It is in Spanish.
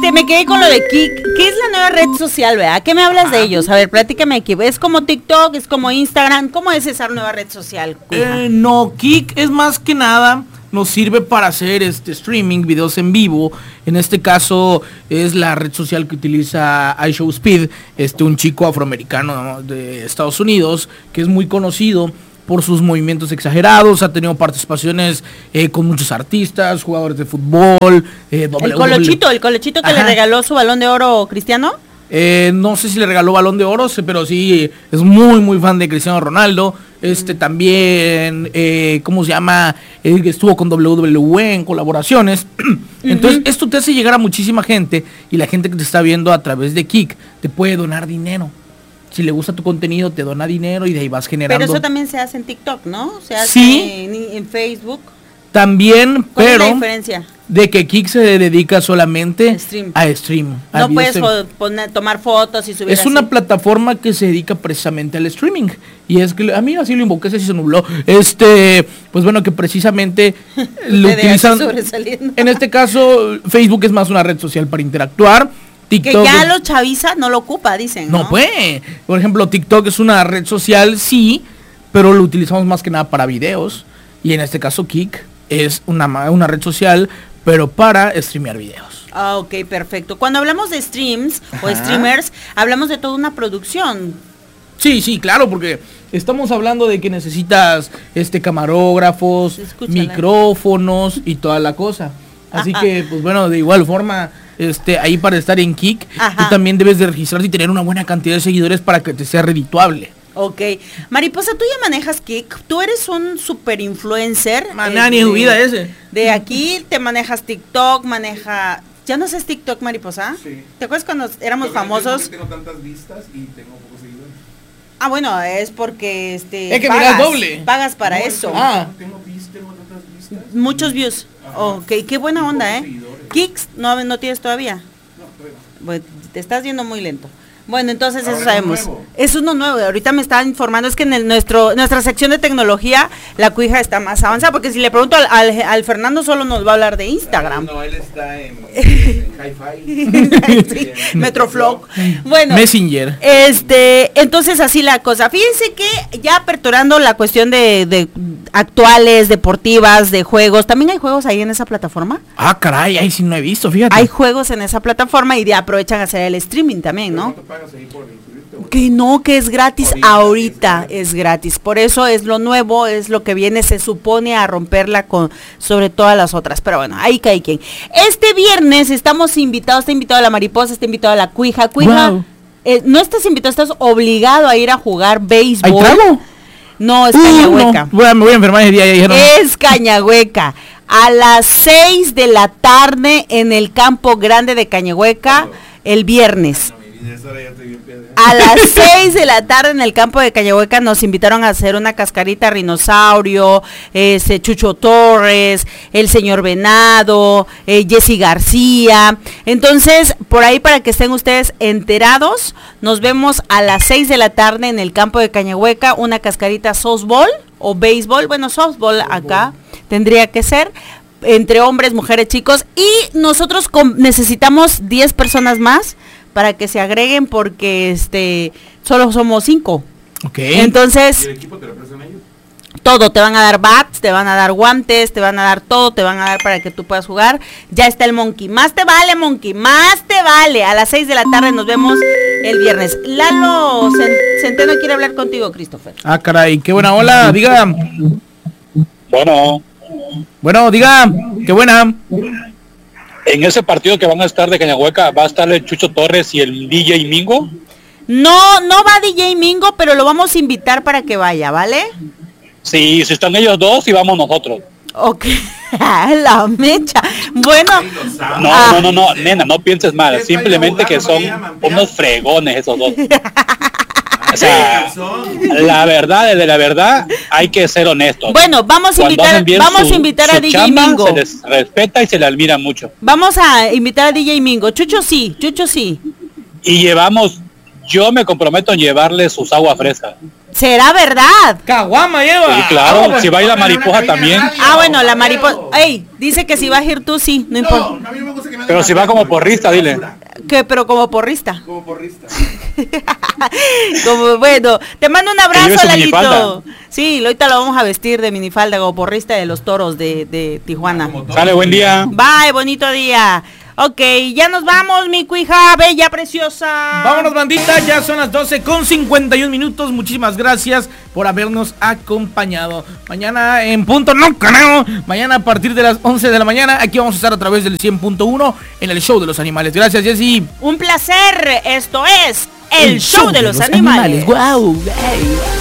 que me quedé con lo de Kik. ¿Qué es la nueva red social, verdad? ¿Qué me hablas de ellos? A ver, platícame aquí. ¿Es como TikTok? ¿Es como Instagram? ¿Cómo es esa nueva red social? No, Kik es más que nada, nos sirve para hacer streaming, videos en vivo. En este caso es la red social que utiliza iShowSpeed, un chico afroamericano, ¿no?, de Estados Unidos, que es muy conocido por sus movimientos exagerados, ha tenido participaciones con muchos artistas, jugadores de fútbol, el Colochito que le regaló su Balón de Oro Cristiano. No sé si le regaló Balón de Oro, pero sí es muy muy fan de Cristiano Ronaldo. También, ¿cómo se llama? Estuvo con WWE en colaboraciones. Entonces, esto te hace llegar a muchísima gente, y la gente que te está viendo a través de Kik te puede donar dinero. Si le gusta tu contenido, te dona dinero y de ahí vas generando. Pero eso también se hace en TikTok, ¿no? Se hace sí, en Facebook. También, ¿Cuál pero es la diferencia? De que Kik se dedica solamente a stream. No puedes tomar fotos y subir. Es una plataforma que se dedica precisamente al streaming. Y es que a mí así lo invoqué, se nubló. Pues bueno, que precisamente lo utilizan. En este caso, Facebook es más una red social para interactuar. TikTok, que ya los chaviza no lo ocupa, dicen, ¿no? No puede. Por ejemplo, TikTok es una red social, sí, pero lo utilizamos más que nada para videos. Y en este caso, Kik es una red social, pero para streamear videos. Ah, ok, perfecto. Cuando hablamos de streams o streamers, hablamos de toda una producción. Sí, claro, porque estamos hablando de que necesitas camarógrafos, micrófonos y toda la cosa. Así que, pues bueno, de igual forma, ahí para estar en Kik, tú también debes de registrarte y tener una buena cantidad de seguidores para que te sea redituable. Ok. Mariposa, tú ya manejas Kik, tú eres un super influencer. Ni tu vida ese. De aquí te manejas TikTok, ¿ya no haces TikTok, Mariposa? Sí. ¿Te acuerdas cuando éramos famosos? No tengo tantas vistas y tengo pocos seguidores. Ah, bueno, es porque es que pagas doble. Pagas para eso. Tengo tantas vistas. Muchos views. Ok, qué buena onda, Kik no tienes todavía. No, todavía no. Bueno, te estás yendo muy lento. Bueno, entonces ahora eso sabemos. nuevo. Es uno nuevo. Ahorita me estaban informando, es que en nuestra sección de tecnología, la cuija está más avanzada, porque si le pregunto al Fernando, solo nos va a hablar de Instagram. No, él está en Hi-Fi. Sí, Metroflog. Bueno, Messenger. Entonces así la cosa. Fíjense que ya aperturando la cuestión de actuales, deportivas, de juegos. ¿También hay juegos ahí en esa plataforma? Ah, caray, ahí sí no he visto, fíjate. Hay juegos en esa plataforma y aprovechan a hacer el streaming también, ¿no? Que no, que es gratis, ahorita es gratis, por eso es lo nuevo, es lo que viene, se supone a romperla sobre todas las otras, pero bueno, ahí cae quien. Este viernes estamos invitados, está invitado a la Mariposa, está invitado a la Cuija, wow. No estás invitado, estás obligado a ir a jugar béisbol. ¿Hay trago? No, es Cañahueca. No. Me voy a enfermar ese día, ya dijeron. Es Cañahueca, a las 6 de la tarde en el campo grande de Cañahueca, el viernes. A las 6 de la tarde en el campo de Cañahueca nos invitaron a hacer una cascarita Rinosaurio, Chucho Torres, el señor Venado, Jessy García. Entonces, por ahí para que estén ustedes enterados, nos vemos a las 6 de la tarde en el campo de Cañahueca, una cascarita softball o béisbol, bueno, softball acá tendría que ser, entre hombres, mujeres, chicos, y nosotros necesitamos 10 personas más para que se agreguen porque solo somos 5. Okay. Entonces, ¿y el equipo te lo prestan ellos? Todo, te van a dar bats, te van a dar guantes, te van a dar todo, te van a dar para que tú puedas jugar. Ya está el Monkey. Más te vale, Monkey, más te vale. A las 6 de la tarde nos vemos el viernes. Lalo Centeno quiere hablar contigo, Christopher. Ah, caray, qué buena hola, diga. Bueno, diga, qué buena. En ese partido que van a estar de Cañahueca, ¿va a estar el Chucho Torres y el DJ Mingo? No va DJ Mingo, pero lo vamos a invitar para que vaya, ¿vale? Sí, si están ellos dos y vamos nosotros. Ok, la mecha. Bueno. No, nena, no pienses mal, simplemente que son unos fregones esos dos. O sea, la verdad, hay que ser honestos. Bueno, vamos a invitar a DJ Mingo. Se les respeta y se les admira mucho. Vamos a invitar a DJ Mingo. Chucho sí. Y yo me comprometo en llevarle sus aguas frescas. ¿Será verdad? Caguama lleva. Sí, claro, si va a ir la Mariposa también. Bueno, la Mariposa. Ey, dice que si vas a ir tú, sí, no importa. A mí no me gusta que me Pero si va como porrista, dile. Pero como porrista. Como porrista. Como bueno, te mando un abrazo, lleve su Lalito. minifalda. Sí, ahorita lo vamos a vestir de minifalda como porrista de los toros de Tijuana. Sale, buen día. Bye, bonito día. Ok, ya nos vamos, mi cuija, bella, preciosa. Vámonos, bandita, ya son las 12:51. Muchísimas gracias por habernos acompañado. Mañana en punto, no creo. Mañana a partir de las 11 de la mañana, aquí vamos a estar a través del 100.1 en el Show de los Animales. Gracias, Jessy. Un placer, esto es el show de los animales. Wow.